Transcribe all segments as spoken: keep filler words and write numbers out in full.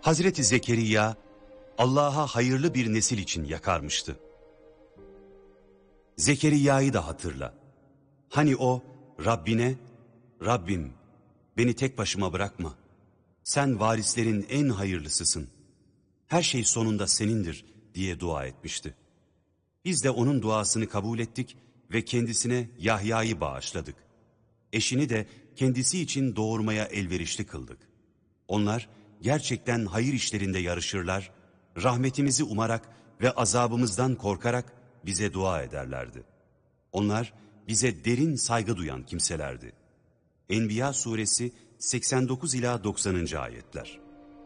Hazreti Zekeriya, Allah'a hayırlı bir nesil için yakarmıştı. Zekeriya'yı da hatırla. Hani o, Rabbine, Rabbim beni tek başıma bırakma. Sen varislerin en hayırlısısın. Her şey sonunda senindir diye dua etmişti. Biz de onun duasını kabul ettik ve kendisine Yahya'yı bağışladık. Eşini de kendisi için doğurmaya elverişli kıldık. Onlar gerçekten hayır işlerinde yarışırlar, rahmetimizi umarak ve azabımızdan korkarak bize dua ederlerdi. Onlar bize derin saygı duyan kimselerdi. Enbiya suresi seksen dokuz ila doksanıncı ayetler.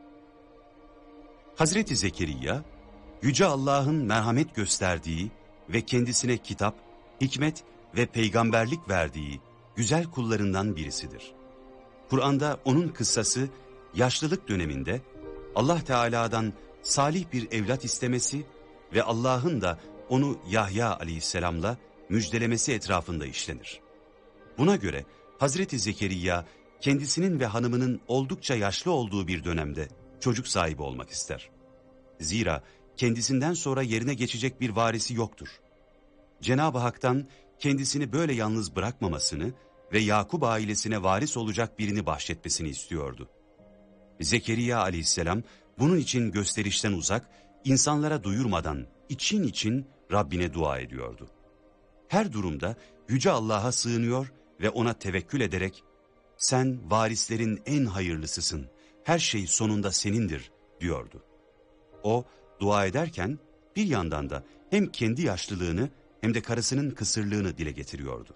Hazreti Zekeriya, Yüce Allah'ın merhamet gösterdiği ve kendisine kitap, hikmet ve peygamberlik verdiği güzel kullarından birisidir. Kur'an'da onun kıssası yaşlılık döneminde Allah Teala'dan salih bir evlat istemesi ve Allah'ın da onu Yahya aleyhisselamla müjdelemesi etrafında işlenir. Buna göre Hazreti Zekeriya kendisinin ve hanımının oldukça yaşlı olduğu bir dönemde çocuk sahibi olmak ister. Zira kendisinden sonra yerine geçecek bir varisi yoktur. Cenab-ı Hak'tan kendisini böyle yalnız bırakmamasını ve Yakup ailesine varis olacak birini bahşetmesini istiyordu. Zekeriya aleyhisselam bunun için gösterişten uzak, insanlara duyurmadan için için Rabbine dua ediyordu. Her durumda Yüce Allah'a sığınıyor ve ona tevekkül ederek, sen varislerin en hayırlısısın, her şey sonunda senindir diyordu. O dua ederken bir yandan da hem kendi yaşlılığını hem de karısının kısırlığını dile getiriyordu.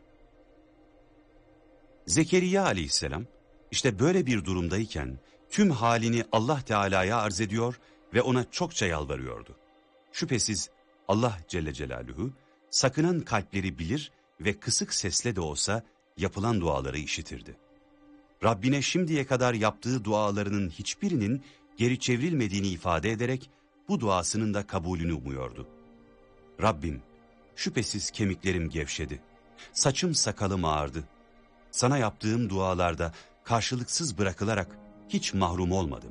Zekeriya aleyhisselam işte böyle bir durumdayken tüm halini Allah Teala'ya arz ediyor ve ona çokça yalvarıyordu. Şüphesiz Allah Celle Celaluhu sakınan kalpleri bilir ve kısık sesle de olsa yapılan duaları işitirdi. Rabbine şimdiye kadar yaptığı dualarının hiçbirinin geri çevrilmediğini ifade ederek bu duasının da kabulünü umuyordu. Rabbim, şüphesiz kemiklerim gevşedi, saçım sakalım ağardı. Sana yaptığım dualarda karşılıksız bırakılarak hiç mahrum olmadım.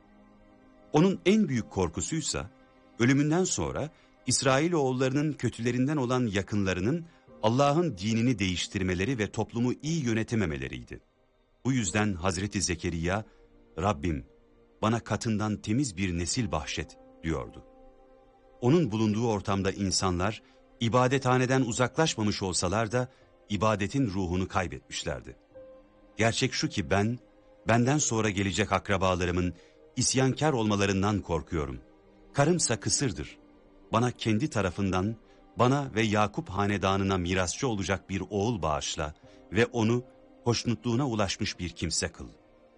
Onun en büyük korkusuysa ölümünden sonra İsrailoğullarının kötülerinden olan yakınlarının Allah'ın dinini değiştirmeleri ve toplumu iyi yönetememeleriydi. Bu yüzden Hazreti Zekeriya, Rabbim bana katından temiz bir nesil bahşet diyordu. Onun bulunduğu ortamda insanlar ibadethaneden uzaklaşmamış olsalar da ibadetin ruhunu kaybetmişlerdi. Gerçek şu ki ben, benden sonra gelecek akrabalarımın isyankar olmalarından korkuyorum. Karımsa kısırdır. Bana kendi tarafından, bana ve Yakup hanedanına mirasçı olacak bir oğul bağışla ve onu hoşnutluğuna ulaşmış bir kimse kıl.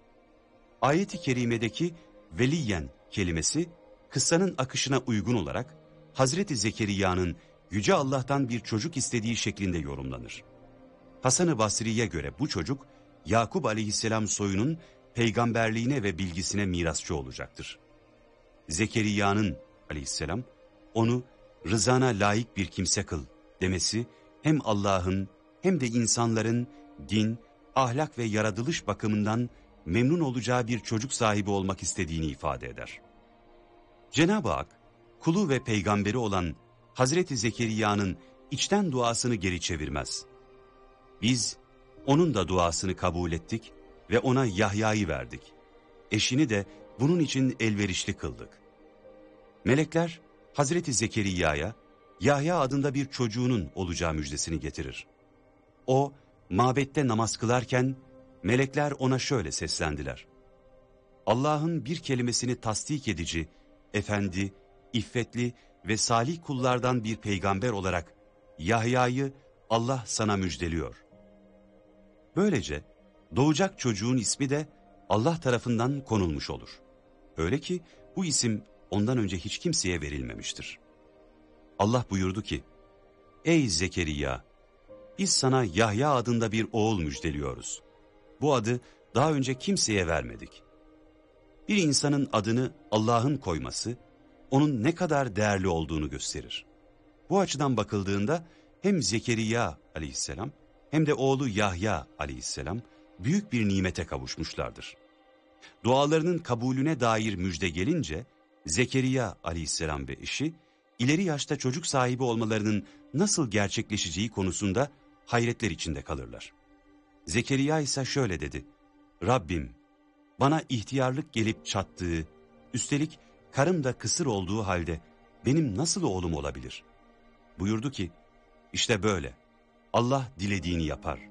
Ayet-i kerimedeki veliyen kelimesi kıssanın akışına uygun olarak Hazreti Zekeriya'nın Yüce Allah'tan bir çocuk istediği şeklinde yorumlanır. Hasan-ı Basri'ye göre bu çocuk Yakup aleyhisselam soyunun peygamberliğine ve bilgisine mirasçı olacaktır. Zekeriya'nın aleyhisselam onu rızana layık bir kimse kıl demesi hem Allah'ın hem de insanların din, ahlak ve yaratılış bakımından memnun olacağı bir çocuk sahibi olmak istediğini ifade eder. Cenab-ı Hak, kulu ve peygamberi olan Hazreti Zekeriya'nın içten duasını geri çevirmez. Biz onun da duasını kabul ettik ve ona Yahya'yı verdik. Eşini de bunun için elverişli kıldık. Melekler Hazreti Zekeriya'ya Yahya adında bir çocuğunun olacağı müjdesini getirir. O mabette namaz kılarken melekler ona şöyle seslendiler. Allah'ın bir kelimesini tasdik edici, efendi, iffetli ve salih kullardan bir peygamber olarak Yahya'yı Allah sana müjdeliyor. Böylece doğacak çocuğun ismi de Allah tarafından konulmuş olur. Öyle ki bu isim ondan önce hiç kimseye verilmemiştir. Allah buyurdu ki, ey Zekeriya, biz sana Yahya adında bir oğul müjdeliyoruz. Bu adı daha önce kimseye vermedik. Bir insanın adını Allah'ın koyması, onun ne kadar değerli olduğunu gösterir. Bu açıdan bakıldığında hem Zekeriya aleyhisselam hem de oğlu Yahya aleyhisselam büyük bir nimete kavuşmuşlardır. Dualarının kabulüne dair müjde gelince Zekeriya aleyhisselam ve eşi ileri yaşta çocuk sahibi olmalarının nasıl gerçekleşeceği konusunda hayretler içinde kalırlar. Zekeriya ise şöyle dedi: Rabbim, bana ihtiyarlık gelip çattığı, üstelik karım da kısır olduğu halde benim nasıl oğlum olabilir? Buyurdu ki, işte böyle, Allah dilediğini yapar.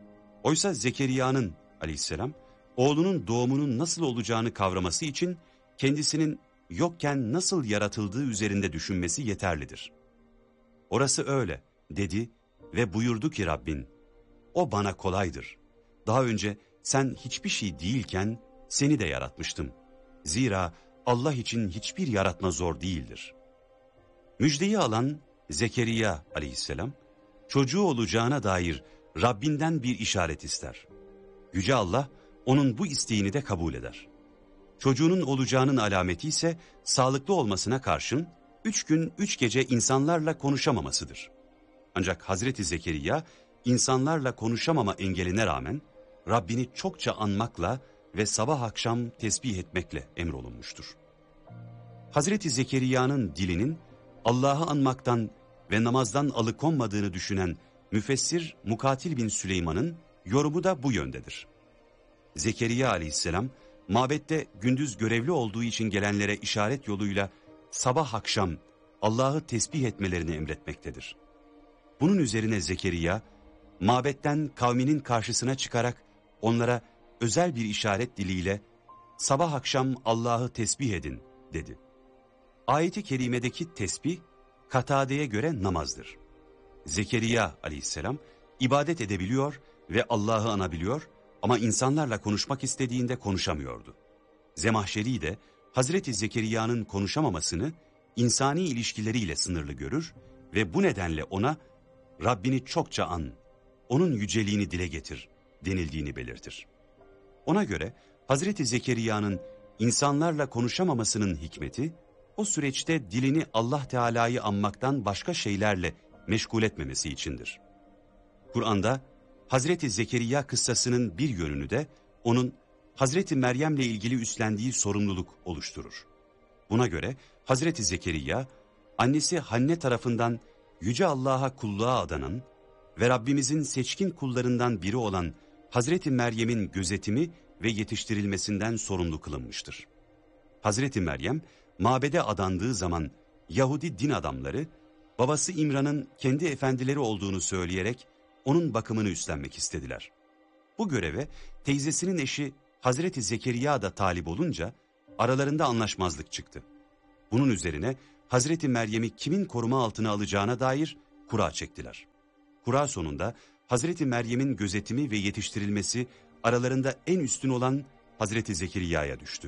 Oysa Zekeriya'nın aleyhisselam, oğlunun doğumunun nasıl olacağını kavraması için kendisinin yokken nasıl yaratıldığı üzerinde düşünmesi yeterlidir. Orası öyle dedi ve buyurdu ki Rabbin, o bana kolaydır. Daha önce sen hiçbir şey değilken seni de yaratmıştım. Zira Allah için hiçbir yaratma zor değildir. Müjdeyi alan Zekeriya aleyhisselam, çocuğu olacağına dair Rabbinden bir işaret ister. Yüce Allah onun bu isteğini de kabul eder. Çocuğunun olacağının alameti ise sağlıklı olmasına karşın üç gün üç gece insanlarla konuşamamasıdır. Ancak Hazreti Zekeriya insanlarla konuşamama engeline rağmen Rabbini çokça anmakla ve sabah akşam tesbih etmekle emrolunmuştur. Hazreti Zekeriya'nın dilinin Allah'ı anmaktan ve namazdan alıkonmadığını düşünen müfessir Mukatil bin Süleyman'ın yorumu da bu yöndedir. Zekeriya aleyhisselam, mabette gündüz görevli olduğu için gelenlere işaret yoluyla sabah akşam Allah'ı tesbih etmelerini emretmektedir. Bunun üzerine Zekeriya, mabetten kavminin karşısına çıkarak onlara özel bir işaret diliyle sabah akşam Allah'ı tesbih edin dedi. Ayet-i kerimedeki tesbih, Katade'ye göre namazdır. Zekeriya aleyhisselam ibadet edebiliyor ve Allah'ı anabiliyor ama insanlarla konuşmak istediğinde konuşamıyordu. Zemahşeri de Hazreti Zekeriya'nın konuşamamasını insani ilişkileriyle sınırlı görür ve bu nedenle ona Rabbini çokça an, onun yüceliğini dile getir denildiğini belirtir. Ona göre Hazreti Zekeriya'nın insanlarla konuşamamasının hikmeti, o süreçte dilini Allah Teala'yı anmaktan başka şeylerle meşgul etmemesi içindir. Kur'an'da Hazreti Zekeriya kıssasının bir yönünü de onun Hazreti Meryem'le ilgili üstlendiği sorumluluk oluşturur. Buna göre Hazreti Zekeriya, annesi Hanne tarafından Yüce Allah'a kulluğa adanan ve Rabbimizin seçkin kullarından biri olan Hazreti Meryem'in gözetimi ve yetiştirilmesinden sorumlu kılınmıştır. Hazreti Meryem, mabede adandığı zaman Yahudi din adamları, babası İmran'ın kendi efendileri olduğunu söyleyerek onun bakımını üstlenmek istediler. Bu göreve teyzesinin eşi Hazreti Zekeriya da talip olunca aralarında anlaşmazlık çıktı. Bunun üzerine Hazreti Meryem'i kimin koruma altına alacağına dair kura çektiler. Kura sonunda Hazreti Meryem'in gözetimi ve yetiştirilmesi aralarında en üstün olan Hazreti Zekeriya'ya düştü.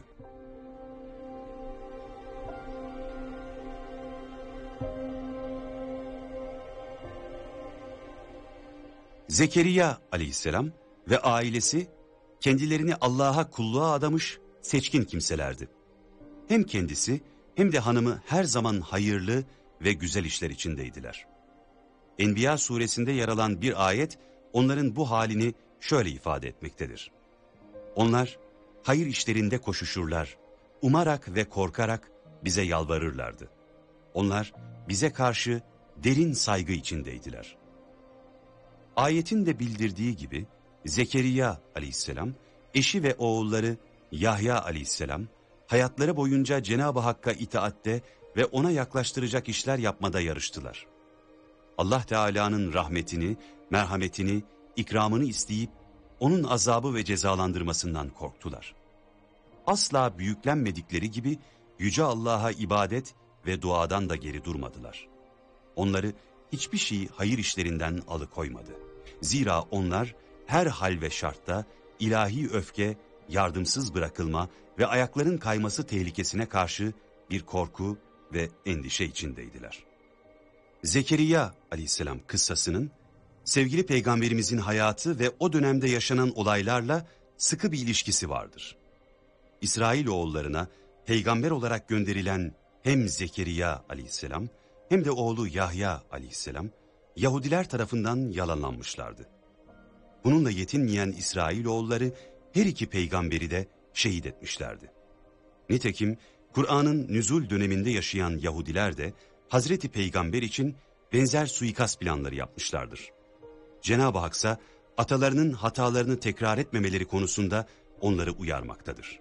Zekeriya aleyhisselam ve ailesi kendilerini Allah'a kulluğa adamış seçkin kimselerdi. Hem kendisi hem de hanımı her zaman hayırlı ve güzel işler içindeydiler. Enbiya suresinde yer alan bir ayet onların bu halini şöyle ifade etmektedir. Onlar hayır işlerinde koşuşurlar, umarak ve korkarak bize yalvarırlardı. Onlar bize karşı derin saygı içindeydiler. Ayetin de bildirdiği gibi Zekeriya aleyhisselam, eşi ve oğulları Yahya aleyhisselam, hayatları boyunca Cenab-ı Hakk'a itaatte ve ona yaklaştıracak işler yapmada yarıştılar. Allah Teala'nın rahmetini, merhametini, ikramını isteyip onun azabı ve cezalandırmasından korktular. Asla büyüklenmedikleri gibi Yüce Allah'a ibadet ve duadan da geri durmadılar. Onları hiçbir şey hayır işlerinden alıkoymadı. Zira onlar her hal ve şartta ilahi öfke, yardımsız bırakılma ve ayakların kayması tehlikesine karşı bir korku ve endişe içindeydiler. Zekeriya aleyhisselam kıssasının sevgili peygamberimizin hayatı ve o dönemde yaşanan olaylarla sıkı bir ilişkisi vardır. İsrailoğullarına peygamber olarak gönderilen hem Zekeriya aleyhisselam hem de oğlu Yahya aleyhisselam Yahudiler tarafından yalanlanmışlardı. Bununla yetinmeyen İsrailoğulları her iki peygamberi de şehit etmişlerdi. Nitekim Kur'an'ın nüzul döneminde yaşayan Yahudiler de Hazreti Peygamber için benzer suikast planları yapmışlardır. Cenab-ı Hak ise atalarının hatalarını tekrar etmemeleri konusunda onları uyarmaktadır.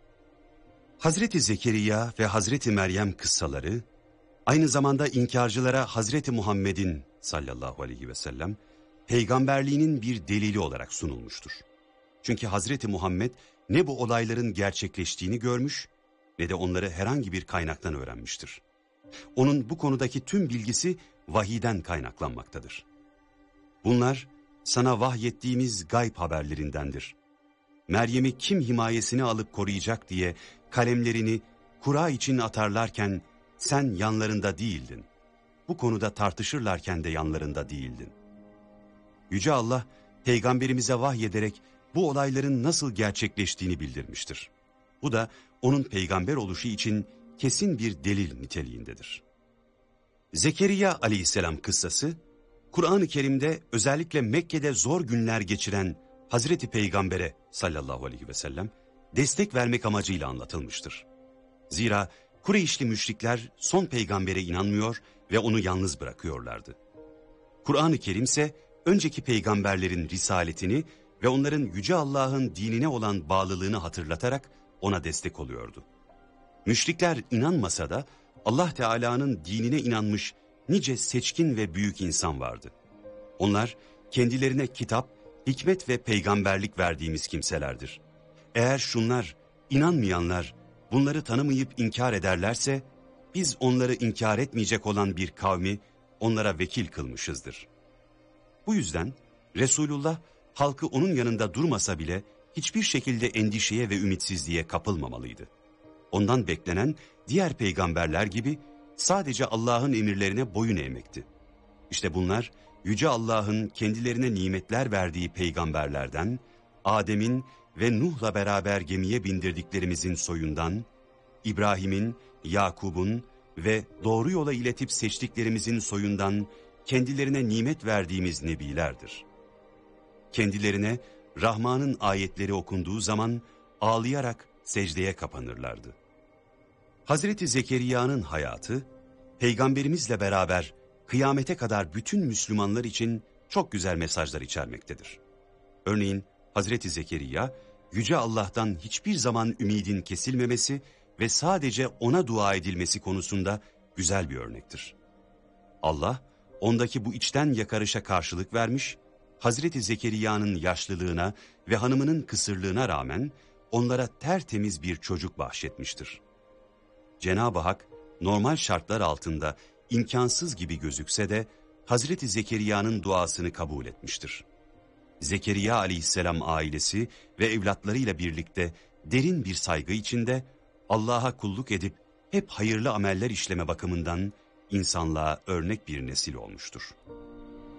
Hazreti Zekeriya ve Hazreti Meryem kıssaları, aynı zamanda inkarcılara Hazreti Muhammed'in sallallahu aleyhi ve sellem peygamberliğinin bir delili olarak sunulmuştur. Çünkü Hazreti Muhammed ne bu olayların gerçekleştiğini görmüş ne de onları herhangi bir kaynaktan öğrenmiştir. Onun bu konudaki tüm bilgisi vahiyden kaynaklanmaktadır. Bunlar sana vahyettiğimiz gayb haberlerindendir. Meryem'i kim himayesine alıp koruyacak diye kalemlerini kura için atarlarken sen yanlarında değildin. Bu konuda tartışırlarken de yanlarında değildin. Yüce Allah peygamberimize vahyederek bu olayların nasıl gerçekleştiğini bildirmiştir. Bu da onun peygamber oluşu için kesin bir delil niteliğindedir. Zekeriya aleyhisselam kıssası, Kur'an-ı Kerim'de özellikle Mekke'de zor günler geçiren Hazreti Peygamber'e sallallahu aleyhi ve sellem destek vermek amacıyla anlatılmıştır. Zira Kureyşli müşrikler son peygambere inanmıyor ve onu yalnız bırakıyorlardı. Kur'an-ı Kerim ise önceki peygamberlerin risaletini ve onların Yüce Allah'ın dinine olan bağlılığını hatırlatarak ona destek oluyordu. Müşrikler inanmasa da Allah Teala'nın dinine inanmış nice seçkin ve büyük insan vardı. Onlar kendilerine kitap, hikmet ve peygamberlik verdiğimiz kimselerdir. Eğer şunlar, inanmayanlar bunları tanımayıp inkar ederlerse, biz onları inkar etmeyecek olan bir kavmi onlara vekil kılmışızdır. Bu yüzden Resulullah halkı onun yanında durmasa bile hiçbir şekilde endişeye ve ümitsizliğe kapılmamalıydı. Ondan beklenen diğer peygamberler gibi sadece Allah'ın emirlerine boyun eğmekti. İşte bunlar Yüce Allah'ın kendilerine nimetler verdiği peygamberlerden, Adem'in ve Nuh'la beraber gemiye bindirdiklerimizin soyundan, İbrahim'in, Yakub'un ve doğru yola iletip seçtiklerimizin soyundan kendilerine nimet verdiğimiz nebilerdir. Kendilerine Rahman'ın ayetleri okunduğu zaman ağlayarak secdeye kapanırlardı. Hazreti Zekeriya'nın hayatı, peygamberimizle beraber kıyamete kadar bütün Müslümanlar için çok güzel mesajlar içermektedir. Örneğin Hazreti Zekeriya, Yüce Allah'tan hiçbir zaman ümidin kesilmemesi ve sadece ona dua edilmesi konusunda güzel bir örnektir. Allah, ondaki bu içten yakarışa karşılık vermiş, Hazreti Zekeriya'nın yaşlılığına ve hanımının kısırlığına rağmen onlara tertemiz bir çocuk bahşetmiştir. Cenab-ı Hak normal şartlar altında imkansız gibi gözükse de Hazreti Zekeriya'nın duasını kabul etmiştir. Zekeriya aleyhisselam ailesi ve evlatlarıyla birlikte derin bir saygı içinde Allah'a kulluk edip hep hayırlı ameller işleme bakımından insanlığa örnek bir nesil olmuştur.